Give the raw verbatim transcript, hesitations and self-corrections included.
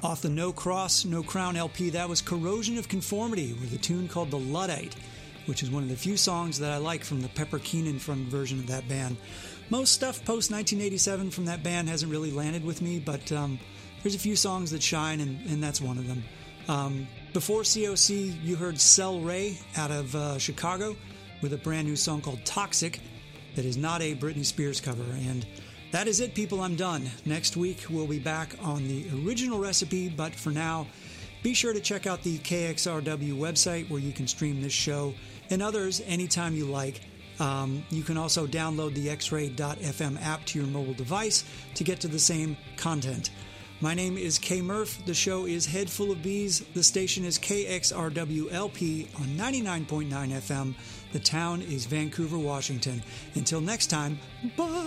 Off the No Cross, No Crown L P, that was Corrosion of Conformity with a tune called The Luddite, which is one of the few songs that I like from the Pepper Keenan front version of that band. Most stuff post nineteen eighty-seven from that band hasn't really landed with me, but um, there's a few songs that shine, and, and that's one of them. Um, before C O C, you heard Cell Ray out of uh, Chicago with a brand new song called Toxic that is not a Britney Spears cover. And that is it, people. I'm done. Next week, we'll be back on the original recipe, but for now, be sure to check out the K X R W website where you can stream this show and others anytime you like. Um, you can also download the x ray dot f m app to your mobile device to get to the same content. My name is K Murph. The show is Head Full of Bees. The station is K X R W L P on ninety-nine point nine F M. The town is Vancouver, Washington. Until next time, bye!